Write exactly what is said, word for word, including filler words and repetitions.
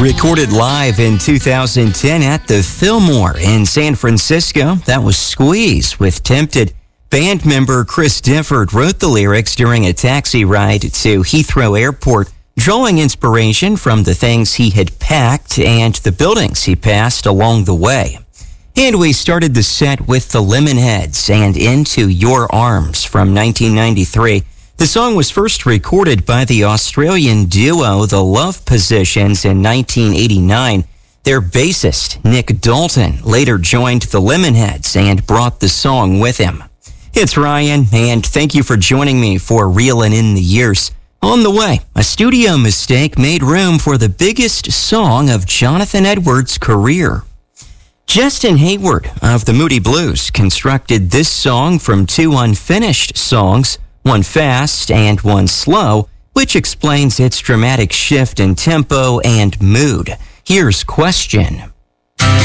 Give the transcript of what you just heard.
Recorded live in two thousand ten at the Fillmore in San Francisco, that was Squeeze with Tempted. Band member Chris Difford wrote the lyrics during a taxi ride to Heathrow Airport, drawing inspiration from the things he had packed and the buildings he passed along the way. And we started the set with the Lemonheads and Into Your Arms from nineteen ninety-three. The song was first recorded by the Australian duo The Love Positions in nineteen eighty-nine. Their bassist, Nick Dalton, later joined the Lemonheads and brought the song with him. It's Ryan, and thank you for joining me for Reelin' in the Years. On the way, a studio mistake made room for the biggest song of Jonathan Edwards' career. Justin Hayward of the Moody Blues constructed this song from two unfinished songs, one fast and one slow, which explains its dramatic shift in tempo and mood. Here's Question.